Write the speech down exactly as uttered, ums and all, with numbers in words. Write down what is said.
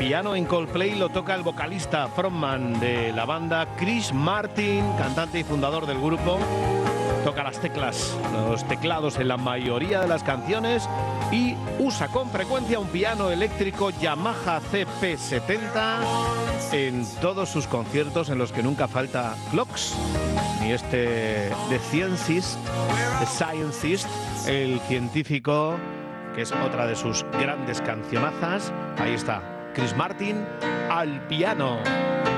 piano en Coldplay lo toca el vocalista frontman de la banda, Chris Martin, cantante y fundador del grupo. Toca las teclas, los teclados en la mayoría de las canciones y usa con frecuencia un piano eléctrico Yamaha C P setenta en todos sus conciertos, en los que nunca falta Clocks, ni este The Scientist, The Scientist, el científico, que es otra de sus grandes cancionazas. Ahí está, Chris Martin al piano.